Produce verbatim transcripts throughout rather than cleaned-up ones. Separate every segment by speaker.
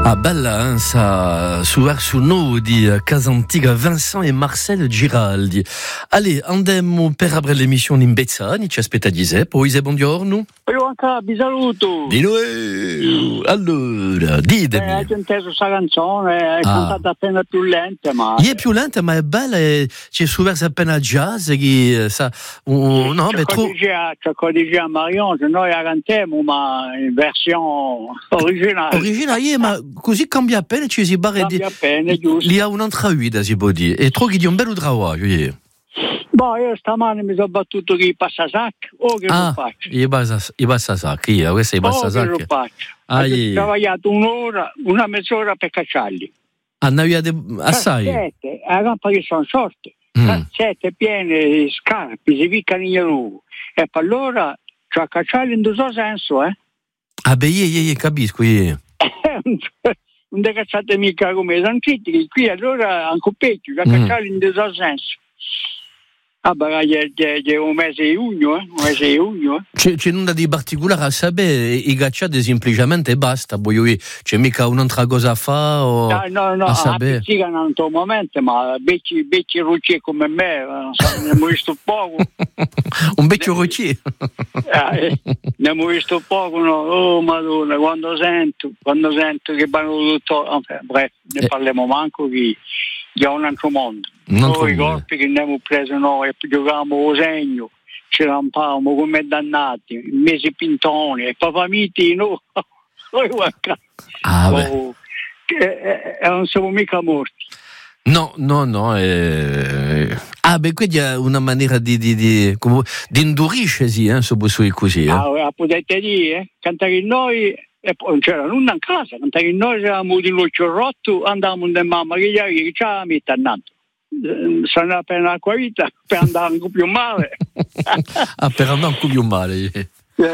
Speaker 1: Ah, bella, hein, ça, su verso noi di Casa Antiga, Vincent e Marcel Giraldi. Allez, andiamo per aprire l'emissione in Bezzani, ci aspetta Giuseppe, poi buongiorno.
Speaker 2: Io anche vi saluto.
Speaker 1: Di noi. Allora, ditemi.
Speaker 2: Eh, ho inteso questa canzone, è ah. cantata appena più lenta, ma...
Speaker 1: È più lenta, ma è bella, e c'è su verso appena jazz, che sa... Uh, no,
Speaker 2: c'è
Speaker 1: tro...
Speaker 2: cosa dice a Marion, noi la cantiamo, ma in versione originale.
Speaker 1: Originale, ma così cambia appena, ci si barre di...
Speaker 2: Cambia appena, giusto.
Speaker 1: Lì ha un'altra guida, si può dire. E trovi di un bello traguaggio, yeah.
Speaker 2: Boh, io stamane mi sono battuto che passa sacco, o che
Speaker 1: ah,
Speaker 2: lo faccio?
Speaker 1: I bassa, i bassa sacco, io, questo è i bassa sacco.
Speaker 2: O che lo faccio?
Speaker 1: Ah,
Speaker 2: ho travagliato un'ora, una mezz'ora per cacciarli.
Speaker 1: Ah, ne avete assai?
Speaker 2: Sette, a rampa che sono sorte. Mm. Sette piene scarpe, si ficcano in ruo. E per allora, cioè cacciarli in due senso, eh?
Speaker 1: Ah, beh, io, io, io capisco, io.
Speaker 2: Non te cacciate mica come San Critici, qui allora anche peggio, cioè cacciarli in due senso. Ah, beh, è un mese di giugno, eh? Un mese di giugno. Eh?
Speaker 1: C'è, c'è nulla di particolare a sapere, i cacciate semplicemente e basta, poi c'è mica un'altra cosa a fare o
Speaker 2: no, no, no,
Speaker 1: a sapere.
Speaker 2: Sì, in un momento, ma becci, becci rucci come me, ne abbiamo visto poco.
Speaker 1: Un beccio rucci?
Speaker 2: eh, ne abbiamo visto poco, no? Oh, madonna, quando sento, quando sento che vanno tutto, enfin, bref, ne eh. parliamo manco che è un altro mondo. Noi i colpi che ne abbiamo preso noi, giocavamo a segno, ci rampavamo come dannati, mesi pintoni, e papà miti, no,
Speaker 1: ah,
Speaker 2: oh, e, e non siamo mica morti.
Speaker 1: No, no, no. Eh... Ah, beh, quindi è una maniera di, di, di, come, di induriscersi, eh, su così. Eh.
Speaker 2: Ah, potete dire, eh? Cantare noi, e poi non c'era nulla in casa, cantare noi eravamo di luccio rotto, andavamo da mamma che gli ce la mette annanto. Sono appena acqua vita per andare un po' più male.
Speaker 1: Ah, per andare un po' più male.
Speaker 2: Eh.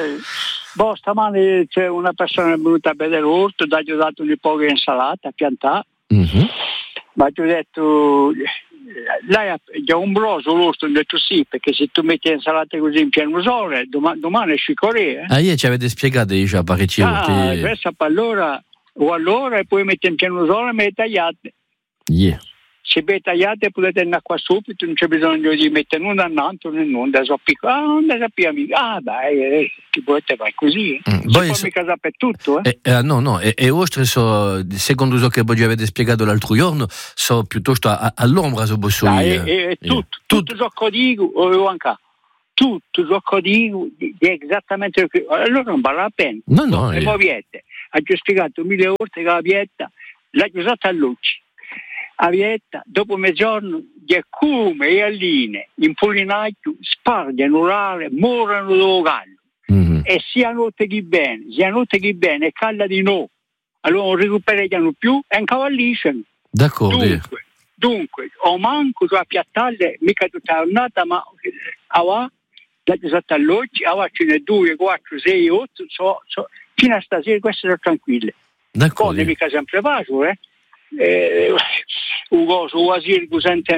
Speaker 2: Boh, stamane c'è una persona venuta a vedere l'orto, gli ho dato un po' di insalata a piantare, mm-hmm. Ma ti ho detto, lei ha ombroso l'orto, ho detto sì, perché se tu metti insalata così in pieno sole, domani, domani esci Corea. Eh?
Speaker 1: Ah, io ci avete spiegato già parecchio.
Speaker 2: Ah, questa allora, o allora, e poi metti in pieno sole e me tagliate.
Speaker 1: Yeah.
Speaker 2: Se vi tagliate potete andare qua subito, non c'è bisogno di mettere nulla annanto né nulla, so piccolo. Ah, non ne sappiamo mica. Ah, dai, eh, ti potete fare così. Mm, si può so... mica sapere tutto, eh?
Speaker 1: eh, eh no, no, e, e oltre, so, secondo ciò che voi avete spiegato l'altro giorno, so piuttosto a, all'ombra, so posso
Speaker 2: dire. E, e tutto, eh. tutto ciò che dico, o anche tutto ciò che dico, è esattamente che... Allora non vale la pena.
Speaker 1: No, no.
Speaker 2: Le
Speaker 1: eh.
Speaker 2: moviette. Ha già spiegato mille volte che la vietta l'ha usata a luce. A Vietta, dopo mezzogiorno, gli accume e alline in pollinacchio spargono l'ale, morano lo gallo. Mm-hmm. E sia notte che bene, sia notte che bene, e calla di no. Allora non recuperano più e incavalliscono.
Speaker 1: D'accordo.
Speaker 2: Dunque, dunque, o manco a piattalle, mica tutta la giornata, ma a da sotto all'oggi, a ce ne due, quattro, sei, otto, so, so, fino a stasera queste sono tranquille.
Speaker 1: D'accordo.
Speaker 2: Poi mica sempre facile, eh? Eh, un coso, un asirco sente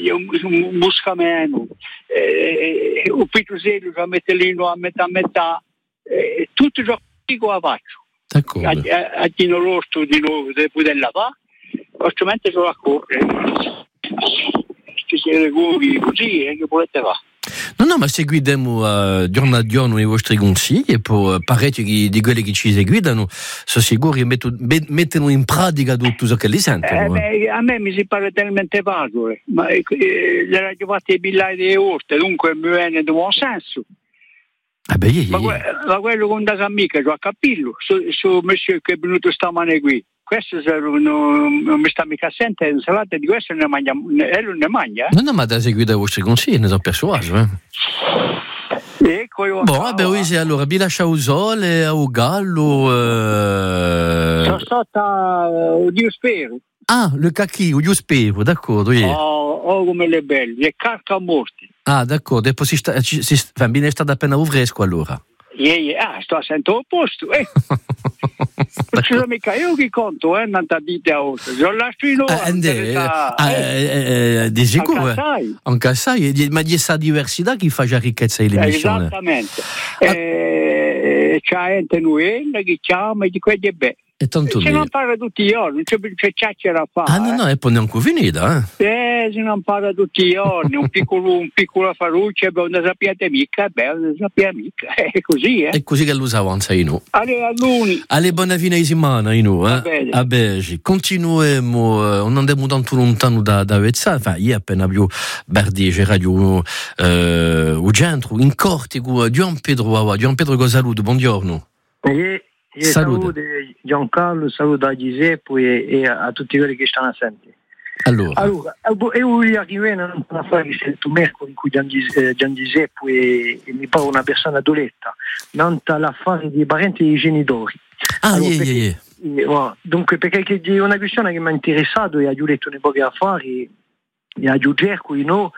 Speaker 2: un buscameno, eh, un pitrusello a metterlino a metà a metà, eh, tutto ciò che dico la faccio. A, a, a chi non l'orto di nuovo deve poter lavare, altrimenti solo a correre. Che si recuperi così, eh, che volete fare.
Speaker 1: No, no, ma seguiamo uh, giorno a giorno i vostri consigli e poi parecchi di quelli che ci seguono sono sicuri che mettono in pratica tutto ciò che li sentono.
Speaker 2: Eh, beh, a me mi si parla talmente facile, ma eh, le radio fatte i billari delle orte, dunque mi viene di buon senso.
Speaker 1: Ah, beh, yeah,
Speaker 2: ma,
Speaker 1: yeah.
Speaker 2: Que- ma quello con da amica, cioè a capirlo, su, su monsieur che è venuto stamane qui. Questo non, non mi sta mica a sentire, insalata di questo ne mangia, e non ne mangia. Eh?
Speaker 1: No, no, ma da seguire i vostri consigli, ne sono persuaso. Eh.
Speaker 2: Ecco, io
Speaker 1: boh, vabbè, oui, se allora vi lascia il sole, a un gallo. Eh...
Speaker 2: Sono stata, uh, Dio spero.
Speaker 1: Ah, le cacchio, io spero, d'accordo. Yeah.
Speaker 2: Oh, oh, come le belle, le carca morti.
Speaker 1: Ah, d'accordo, e poi si sta, si, si, viene stata appena un fresco allora.
Speaker 2: Yeah, yeah. Ah, sto a sentire al posto, eh. Non ci sono mica io che conto, eh, non ti dite a oltre. Sono lascio in ora.
Speaker 1: Di sicuro. Anche assai, ma c'è questa diversità che fa la ricchezza dell'emissione.
Speaker 2: Esattamente. Ah. Eh, c'è gente nuova che chiama e di quelli è bene.
Speaker 1: E tanto
Speaker 2: se non parla tutti i giorni, non c'è più che chiacchiera a fare.
Speaker 1: Ah no, no, e poi neanche finita, eh?
Speaker 2: Eh, se non parla tutti i giorni, un piccolo, un piccolo faruccio, beh, non sappiate mica, beh, non sappiate mica, è così, eh.
Speaker 1: È così che lo avanza io.
Speaker 2: Allora, all'uni.
Speaker 1: Alle buona fine di settimana, io, eh?
Speaker 2: bene.
Speaker 1: Vabbè, continuiamo, eh, non andiamo tanto lontano da, da Vezza, enfin, io appena più Berdice, Radio, eh, o centro, in corte, con Gian Pedro, Gian Pedro Gosaludo, buongiorno.
Speaker 3: E, e saluto Giancarlo, saluto a Giuseppe e, e a tutti quelli che stanno a sentire.
Speaker 1: Allora,
Speaker 3: allora io voglio arrivare a una fare il mercoledì con Gian Giuseppe e, e mi pare una persona doletta, non l'affare dei parenti e dei genitori.
Speaker 1: Ah,
Speaker 3: allora,
Speaker 1: yeah,
Speaker 3: perché,
Speaker 1: yeah,
Speaker 3: yeah. Dunque, perché è una questione che mi ha interessato e ha letto nei pochi affari e ha cercato, no?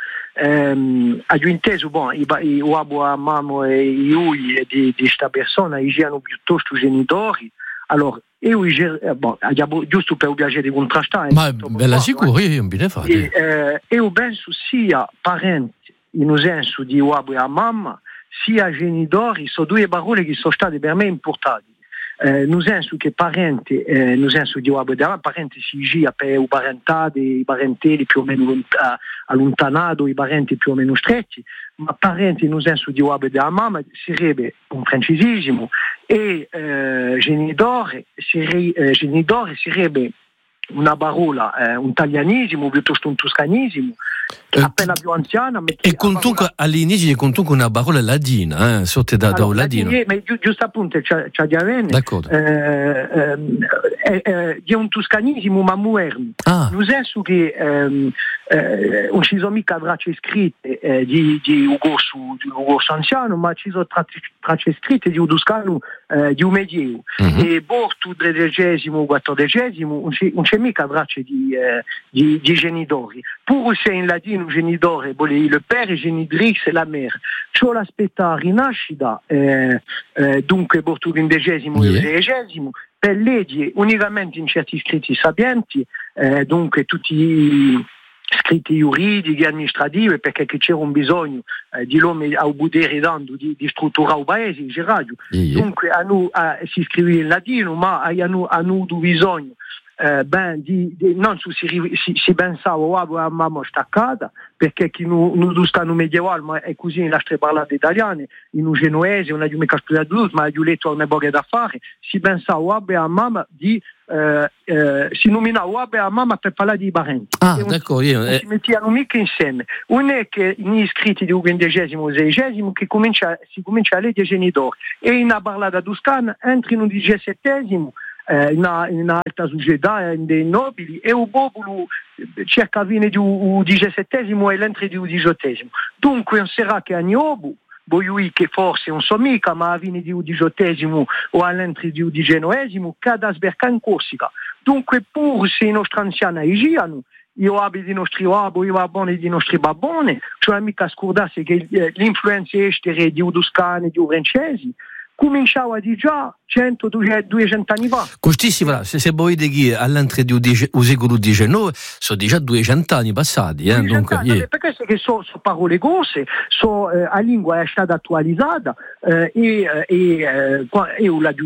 Speaker 3: ehm, ha inteso, bon, i, i uomo a mamma e i ui di questa persona hanno piuttosto genitori. Allora, io eh, bon, giusto per il piacere di contrastare.
Speaker 1: Ma bella sicuro, io non ne fate.
Speaker 3: E, eh, io penso sia parenti in un senso di uomo e mamma, sia genitori, sono due parole che sono state per me importanti. Eh, nel senso che parenti, eh, nel senso di uomo e mamma, parenti si gira per i parentati, i parenteli più o meno lont- allontanati, i parenti più o meno stretti, ma parenti nel senso di uomo e mamma sarebbe un francesismo e eh, genitore, sere, eh, genitore sarebbe una parola, eh, un italianismo piuttosto un toscanismo,
Speaker 1: eh,
Speaker 3: appena più anziana.
Speaker 1: E comunque all'inizio è comunque una parola ladina, eh, sotto da, allora, da ladino.
Speaker 3: È, ma gi- giusto appunto c'è, c'è di avere,
Speaker 1: d'accordo.
Speaker 3: Eh, ehm, eh, eh, è un toscanismo ma moderno,
Speaker 1: ah.
Speaker 3: nel senso che ehm, eh, non ci sono mica tracce scritte eh, di, di Ugo su di Ugo anziano, ma ci sono tracce, tracce scritte di un toscano eh, di un medievo. Mm-hmm. E borto tredicesimo, quattordicesimo non c'è, non c'è mica tracce di, eh, di, di genitori. Pur se in latino genitore vuol dire il père, genitrice la mère. Ciò l'aspetta rinascita, eh, eh, dunque borto l'undicesimo e il sedicesimo, per leggi unicamente in certi scritti sapienti, eh, dunque tutti i scritti giuridici, amministrativi, perché c'era un bisogno eh, di l'uomo a potere dando di, di strutturare il paese, il giraggio. Yeah. Dunque a noi, a, si scrive in latino, ma a noi hanno bisogno eh, ben, di, di, non su, si, si, si pensava a mamma staccata, perché chi non nu, stanno medievale, ma è così in altre parlate italiane, in un genuese, non è mica studiato, ma è letto una boga d'affari, si pensava a mamma di Eh, eh, si nominava a mamma per parlare di parenti.
Speaker 1: Ah, d'accordo, io,
Speaker 3: eh. Si mettevano mica insieme. Non è che in iscritti di quindicesimo e sedicesimo che comincia, si comincia a leggere i genitori e in una parlata toscana entra in un diciassettesimo eh, in, una, in un'alta società eh, dei nobili e un popolo cerca fine di un diciassettesimo e l'entra di un diciottesimo. Dunque non sarà che a Niobu voglio che forse non so mica, ma a fine di un diciottesimo o all'entro di un diciannovesimo, cada sberca in Corsica. Dunque, pur se i nostri anziani agiano, io abito i nostri babbo, io babbone di nostri babbone, cioè mica scordarsi che eh, l'influenza estere di un toscani, di un francesi, cominciava di già cento duecento anni fa.
Speaker 1: Costissima, se, se voi di all'entrée del secolo diciannove sono già duecento anni passati. Eh, dunque,
Speaker 3: anni, yeah. Perché sono so parole grosse, so, eh, la lingua è stata attualizzata eh, e, e eh, io la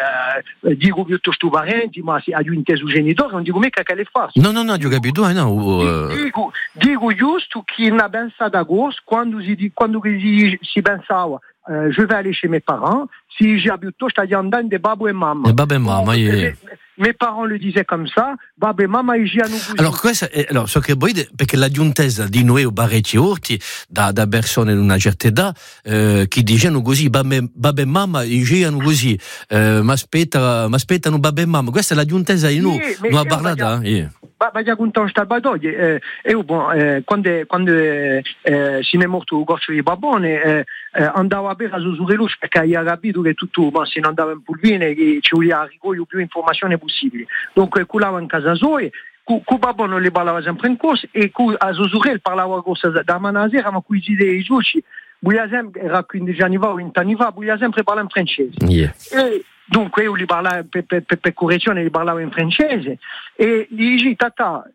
Speaker 3: eh, dico piuttosto parenti, ma se ha inteso genitore, non dico mica che le faccio.
Speaker 1: No, no, no, ho capito, eh, no. Uh...
Speaker 3: Dico, dico giusto che non pensa da grosso quando si, quando si, si pensava Euh, je vais aller chez mes parents. Si j'ai piuttosto agli andanti di babbo e mamma.
Speaker 1: E babbo e mamma, yeah.
Speaker 3: Mes parents le disaient comme ça, babbo e mamma igiano così.
Speaker 1: Allora, questo è, allora, so che voi, perché la giuntesa di noi o Barretti Orti, da, da persone di una certa età, eh, che dicevano così, babbo e mamma igiano così, eh, ma aspettano babbo e mamma. Questa è la giuntesa di noi, yeah, non ha parlato, eh?
Speaker 3: Ma già contato sta badoglio, eh, io bon, eh, quando, quando eh, si è morto il goccio di Babone eh, eh, andavo a bere a Zuzureluce perché aveva capito che tutto ma se non andava in pulvine che ci voleva ricogliere più informazioni possibili, dunque culava in casa sua, con Babone le parlava sempre in corso e cu, a Zuzureluce parlava corsa da manasera ma qui si dei giuci voglio sempre, era quindici anni fa o venti anni fa, voglio sempre parlare in francese.
Speaker 1: Yeah.
Speaker 3: E, dunque io gli parlavo per, per, per correzione, gli parlavo in francese e gli dici tata, eh,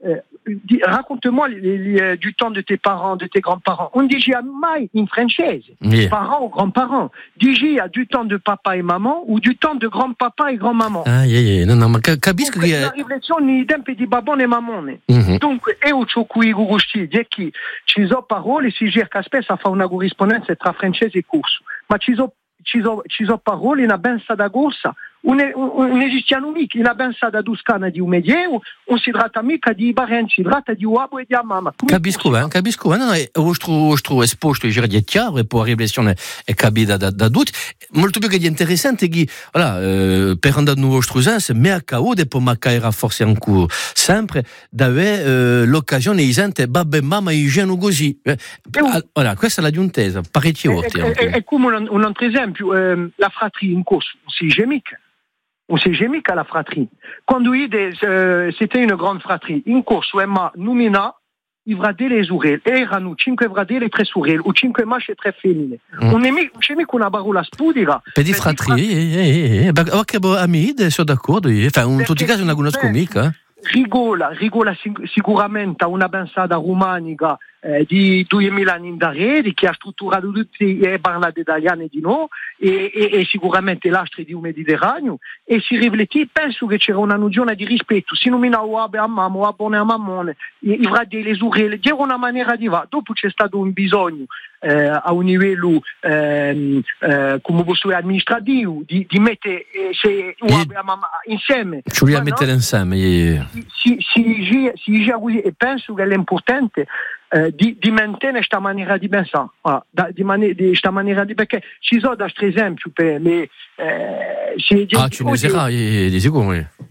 Speaker 3: di, raconte-moi les, les, du temps de tes parents, de tes grands-parents. On dit mai in francese, yeah. Parents ou grands-parents. Digi a du temps de papa et maman ou du temps de grand-papa et grand-maman.
Speaker 1: Ah, yeah, yeah. Non, non, ma capisco che
Speaker 3: la riflessione di tempi di babone e mamone. Mm-hmm. Dunque, io ho qui gugusti, di che ci sono parole, si cerca spesso a fare una corrispondenza tra francese e corso, ma ci sono ci sono ci so parole in bensa da gorsa, un, un, un esistiano mica in bensa da duscana di un medievo, un si tratta mica di parenti, si tratta di uomo e di mamma.
Speaker 1: Capisco bene, capisco bene, no, no, ho trovo esposto, io direi chiaro, e poi la riflessione è capita da, da tutti, molto più che di interessante che, voilà, eh, per andare nel vostro senso, me a caude, poi ma cairà forse ancora, sempre, d'avere eh, l'occasione di sentire babbo e mamma i geno così. Eh, allora, questa è la giuntesa, parecchie volte.
Speaker 3: È come un, un altro esempio, eh, la fratria in corso, si gemica. On s'est jamais qu'à la fratrie. Quand il euh, c'était une grande fratrie, in corso Emma numina i vradele esurel, erano cinque vradele tre sorelle, o cinque masce e tre femmine. Mm. On è c'è mica una parola spudira.
Speaker 1: Per di fratrie, eh, eh, eh, che amici, sono d'accordo, enfin, in tutti i casi non la conosco mica.
Speaker 3: Rigola, rigola sicuramente a una pensata romanica eh, di duemila anni in darreri che ha strutturato tutti e parla italiano di no e, e, e sicuramente l'astre di un Mediterraneo e si riflettì, penso che c'era una nozione di rispetto, si nominava Abe a mamma o Abone a mammone, i fratelli le sorelle, c'era una maniera di va. Dopo c'è stato un bisogno eh, a un livello eh, eh, come posso dire amministrativo di, di mettere eh, se Abe a mamma insieme.
Speaker 1: Ci vogliamo mettere insieme. Yeah.
Speaker 3: Si, si, si, si così e penso che è importante eh, di, di mantenere questa maniera di pensare, ah, da, di questa maniera di perché ci sono altri esempi per me. Eh,
Speaker 1: ah, ce ne sarà, di sicuro.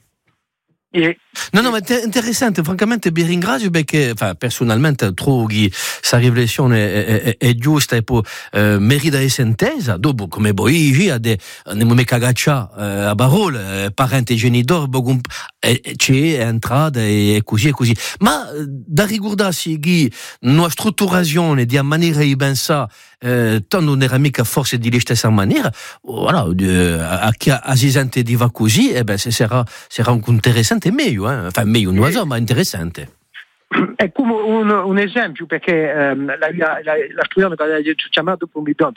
Speaker 3: E,
Speaker 1: no, no, ma è interessante, francamente vi ringrazio perché enfin, personalmente trovo che questa riflessione è, è, è giusta e poi eh, merita essere intesa. Dopo, come voi dici, non mi cagaccia eh, a parole, eh, parente e genitori, eh, c'è entrata e così e così. Ma da ricordarsi che una strutturazione di maniera di pensare eh, non era mica forse di stessa maniera, voilà, a chi si sente di va così, eh beh, sarà, sarà un interessante meglio, eh? Enfin, meglio, non so, ma interessante.
Speaker 3: È come un, un esempio perché um, la, la, la, la studente che ha chiamato dopo un bidone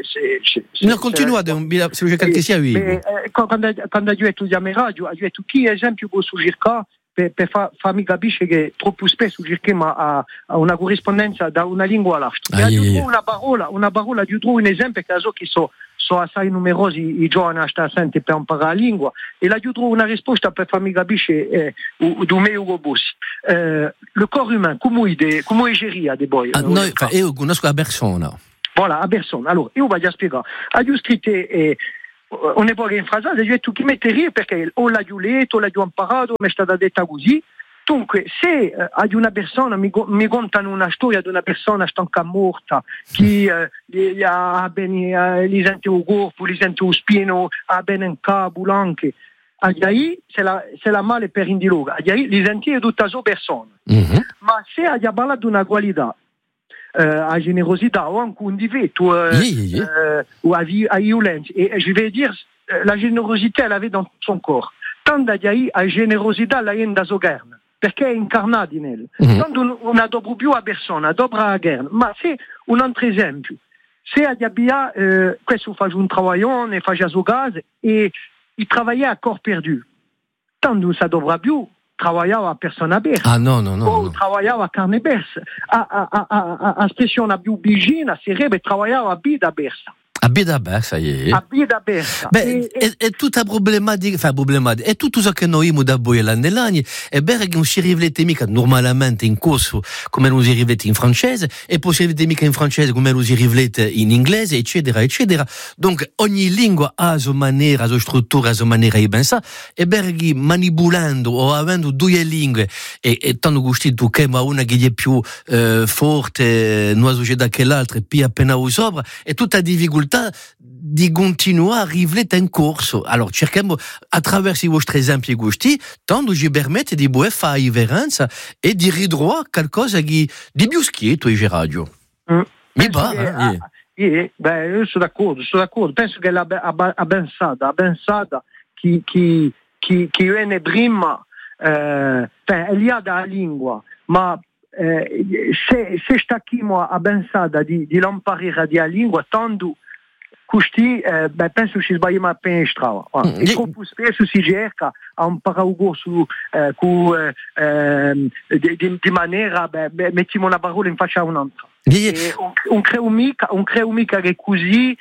Speaker 1: no, continua se c'è qualche sia vivo
Speaker 3: quando, quando io studiamo in radio ho detto che esempio posso cercare per, per fa, farmi capisce che troppo spesso cerchiamo a, a una corrispondenza da una lingua all'altra. Ah, yeah, yeah. una parola una parola di un esempio che so che so sono assai numerosi i giovani a stare attenti per imparare la lingua e la trovo una risposta per farmi capire eh, do meglio robussi. Eh, le corps humain, come è come è geria de boy?
Speaker 1: Ah, noi, fa, io conosco la persona.
Speaker 3: Voilà, la persona. Allora, io voglio spiegare. Ha già scritto eh, un'epoca in frase, ha detto che mette rie perché o l'ha già letto, o l'ha già imparato, mi è stata detta così. Dunque, se eh, ad una persona mi, mi contano una storia di una persona stanca morta, che eh, ha bene, gli sente il corpo, gli sente lo spino, ha bene in capo anche, agli se la, se la male per indiloga, agli gli sente tutta la persona. Mm-hmm. Ma se ha parlato di una qualità, eh, a generosità o anche un difetto, eh, yeah, yeah, yeah. Eh, o a, a violenza, e, e je vais dire, la générosité elle avait dans son corps. Tant d'agli a générosità la in da sogerna. Perché è incarnato in lui. Mm-hmm. Non una dobro più a persona, dobra a guerra. Ma se un altro esempio, se abbia, eh, questo fa un travaglione, fa già suo gas e il travailla a corpo perdu. Tanto non si dovrà più lavorare a persona aperta.
Speaker 1: Ah no, no, no.
Speaker 3: O
Speaker 1: no.
Speaker 3: lavorare a carne persa. A, a, a, a, a espressione più vicina sarebbe lavorare a vita persa.
Speaker 1: A Bida Bersa, yeah.
Speaker 3: A Bida Bersa.
Speaker 1: Beh, è, è tutta problematica, fa problematica, è tutto ciò che noi abbiamo da voi nell'anno, è vero che non si riflette mica normalmente in corso come non si riflette in francese, e poi si riflette mica in francese come non si riflette in inglese, eccetera, eccetera. Donc, ogni lingua ha la sua maniera, la sua struttura, la sua maniera di pensare, è vero che manipolando o avendo due lingue, e, e tanto gustito che ma una che è più eh, forte, non società che l'altra, e più appena sopra, è tutta difficoltà di continuare a riflettere in corso. Allora cerchiamo attraverso i vostri esempi gusti, tanto ci permette di fare differenza e di ridurre qualcosa di, di più schietto in radio.
Speaker 3: Mm.
Speaker 1: Mi va,
Speaker 3: che,
Speaker 1: eh?
Speaker 3: ah, eh, beh, io sono d'accordo, sono d'accordo. Penso che la a pensata, a pensata chi chi chi chi viene prima eh, è lì dalla lingua, ma eh, se, se stacchimo a pensare di, di l'imparare di lingua, tanto questi, eh, beh, penso che si sbagliamo appena strada. Mm. E troppo spesso si cerca a imparare un corso eh, cu, eh, di, di, di maniera, beh, beh, mettiamo una parola in faccia a un'altra. E un, un creo mica, un creo mica che così,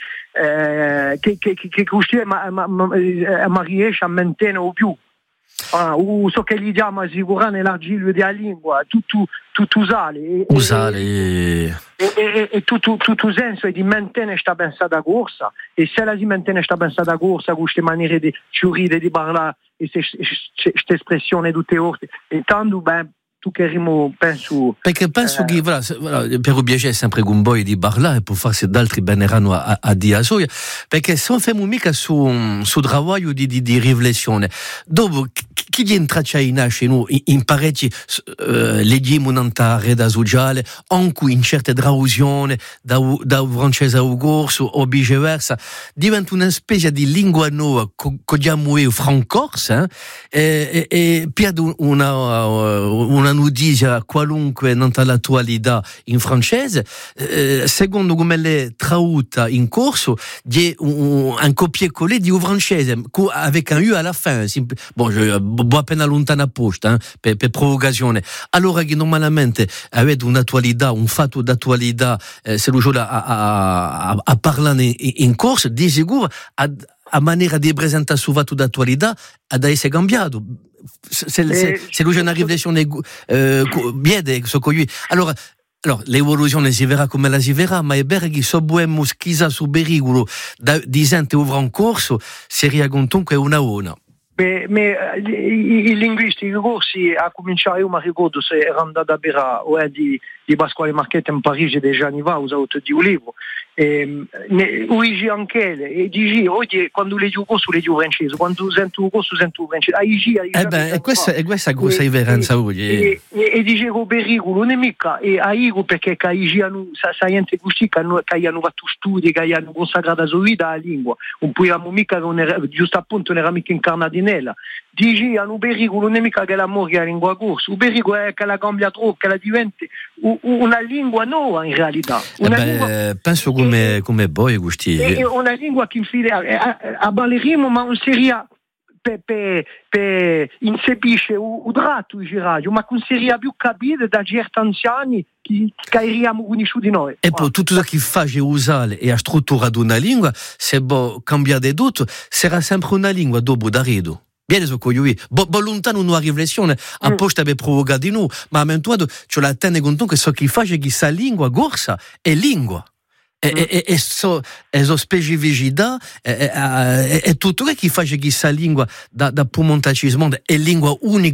Speaker 3: eh, che, che, che, che così ma, ma, ma, ma riesce a mantenere più. Ah, o so che gli diamo assicurare l'argillo della lingua, tutto, tutto usare.
Speaker 1: Usare.
Speaker 3: E, e, e, e tutto, tutto senso è di mantenere questa pensata corsa. E se la si mantiene questa pensata corsa, con queste maniere di giurire, di parlare, e questa espressione tutte orte, e tanto, beh, tu che rimo, penso...
Speaker 1: Perché penso eh, che, voilà, voilà, per un piacere sempre con voi di parlare e per farsi d'altri beneranno a, a dire a soia, perché se non facciamo mica su, su lavoro di, di, di riflessione, dopo chi gli entra in nasce noi in parecchi eh, leggiamo nella rete sociale, anche in certe traduzioni da, da francese a corso o viceversa, diventa una specie di lingua nuova che chiamiamo io francorsa, eh, e, e pierde una, una notizia qualunque nell'attualità in francese, eh, secondo come l'è tradotta in corso, c'è un, un copier-coller di francese avec un U alla fin. Bon, je boh appena lontana posta, eh, per, per provocazione. Allora che normalmente avete un'attualità, un fatto d'attualità, eh, se lo a, a, a, a parlare in, in corso, di sicuro a, a maniera di presentare su fatto d'attualità ad essere cambiato. Se, se, se lui c'è una riflessione eh, biede so coi allora allora l'evoluzione si verrà come la si verrà, ma è vero che se abbiamo schisa su pericolo di gente ora un corso si riagontò che è una una.
Speaker 3: Beh, ma i, i linguisti i corsi a cominciare, io mi ricordo se ero andato a bere di, di Pasquale Marchetti in Parigi degli anni fa, ho usato di un libro. E, ne, oggi anche e dici oggi quando leggi un corso leggi un francese, quando sento un corso sento un francese, oggi
Speaker 1: eh beh, e questa è questa cosa differenza oggi
Speaker 3: e, e, e dicevo pericolo non è mica e aigo perché che oggi hanno sa niente così che hanno che hanno fatto studi che hanno consacrato la sua vita alla lingua un po' la mica non era giusto appunto non era mica incarnati nella dici hanno pericolo non è mica che l'amore che la lingua corso, il pericolo è che la cambia troppo, che la diventi una lingua nuova in realtà una
Speaker 1: eh beh,
Speaker 3: lingua,
Speaker 1: penso come, come voi questi
Speaker 3: è una lingua che infine a, a, a ballerimo ma non seria per pe, pe insepisce un tratto di giraggio ma non seria più capire da certi anziani che cairiamo conosciuti di noi
Speaker 1: e poi tutto ciò che fa usare e a struttura di una lingua se può cambiare tutto sarà sempre una lingua dopo da rido. Bene, so che io bo, bo lontano una riflessione apposta per provocare di noi, ma a me tu c'è la tenne conto che so che fa che sa lingua gorsa è lingua. E, mm. e, e, so, e so specificità e, e, e, e tutto che fa che sa lingua da, da pumontacismo è lingua unica